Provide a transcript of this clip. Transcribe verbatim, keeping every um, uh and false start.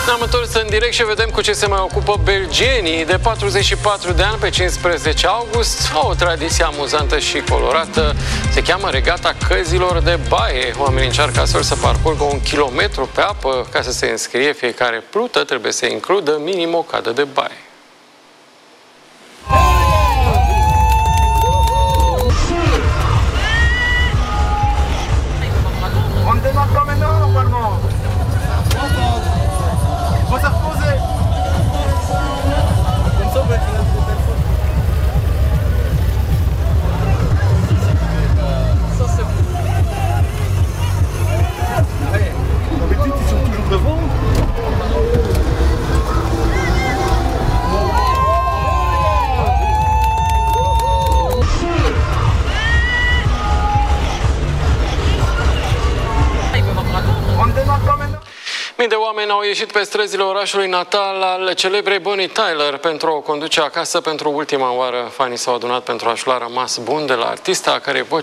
Ne-am întors în direct și vedem cu ce se mai ocupă belgienii. De patruzeci și patru de ani, pe cincisprezece august, au o tradiție amuzantă și colorată. Se cheamă regata căzilor de baie. Oamenii încearcă astfel să parcurgă un kilometru pe apă. Ca să se înscrie, fiecare plută trebuie să includă minim o cadă de baie. Mii de oameni au ieșit pe străzile orașului natal al celebrei Bonnie Tyler pentru a o conduce acasă pentru ultima oară. Fanii s-au adunat pentru a-și lua rămas bun de la artista, a cărei voce